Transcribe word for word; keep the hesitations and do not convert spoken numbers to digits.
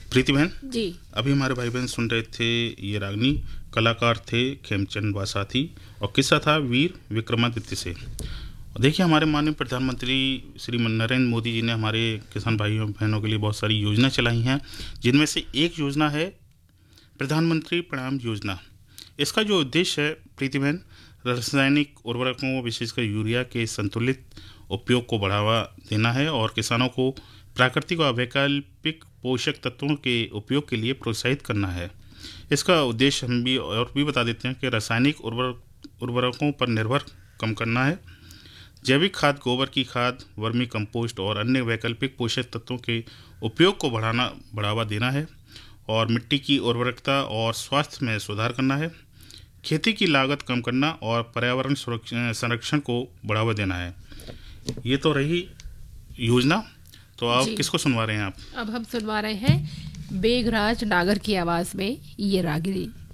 प्रीति बहन जी। अभी हमारे भाई बहन सुन रहे थे ये रागनी, कलाकार थे खेमचंद बासाथी और किस्सा था वीर विक्रमादित्य से। और देखिए हमारे माननीय प्रधानमंत्री श्री नरेंद्र मोदी जी ने हमारे किसान भाइयों बहनों के लिए बहुत सारी योजना चलाई हैं, जिनमें से एक योजना है प्रधानमंत्री प्रणाम योजना। इसका जो उद्देश्य है प्रीति बहन, रासायनिक उर्वरकों विशेषकर यूरिया के संतुलित उपयोग को बढ़ावा देना है और किसानों को प्राकृतिक और वैकल्पिक पोषक तत्वों के उपयोग के लिए प्रोत्साहित करना है। इसका उद्देश्य हम भी और भी बता देते हैं कि रासायनिक उर्वरक उर्वरकों पर निर्भर कम करना है, जैविक खाद, गोबर की खाद, वर्मी कंपोस्ट और अन्य वैकल्पिक पोषक तत्वों के उपयोग को बढ़ाना बढ़ावा देना है और मिट्टी की उर्वरकता और स्वास्थ्य में सुधार करना है, खेती की लागत कम करना और पर्यावरण संरक्षण को बढ़ावा देना है। ये तो रही योजना। तो आप किसको सुनवा रहे हैं आप? अब हम सुनवा रहे हैं बेगराज नागर की आवाज में ये रागिनी।